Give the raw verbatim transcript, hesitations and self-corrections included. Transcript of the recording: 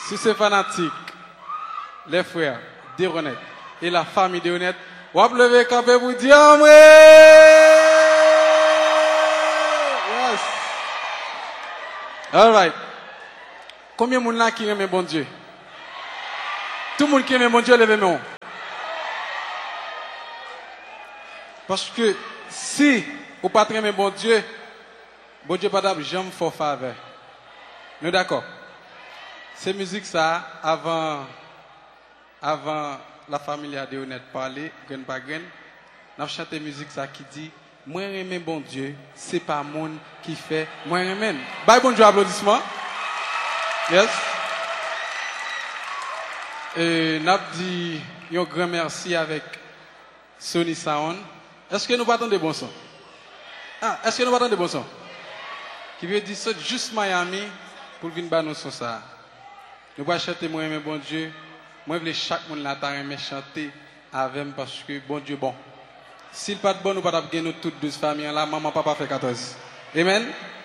Si c'est fanatique, les frères d'Honnête et la famille d'Honnête, on va lever camper pour dire Amré! Yes! All right. Combien de monde là qui aime bon Dieu? Tout le monde qui aime bon Dieu, levez main. Parce que si vous pas aimer bon Dieu, bon Dieu pas jamais fort faveur. Nous d'accord? C'est musique ça avant avant la famille de Honnête parler, grain par grain, n'a chanté musique ça qui dit moi aimer bon Dieu, c'est pas monde qui fait moi aimer. Bye bon Dieu applaudissements. Yes. Et n'a dit un grand merci avec Sony Sound. Est-ce que nous partons de bons sons? Ah, est-ce que nous partons de bons sons? Qui veut dire ça juste Miami pour venir battre nos sons ça. Nous allons chanter moi aimer bon Dieu. Moi je veux chaque monde là t'aimer chanter avec parce que bon Dieu bon. S'il pas de bon nous pas gagner nous toutes douze familles là, maman papa fait quatorze. Amen.